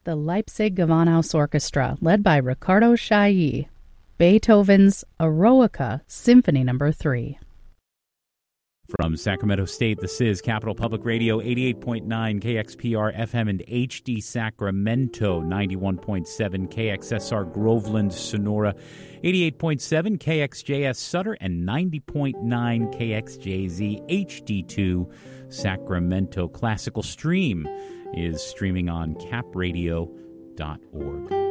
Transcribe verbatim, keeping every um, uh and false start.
the Leipzig Gewandhaus Orchestra, led by Riccardo Chailly. Beethoven's Eroica, Symphony Number three. From Sacramento State, this is Capital Public Radio, eighty-eight point nine K X P R F M and H D Sacramento, ninety-one point seven K X S R Groveland, Sonora, eighty-eight point seven K X J S Sutter, and ninety point nine K X J Z H D two Sacramento. Classical Stream is streaming on cap radio dot org.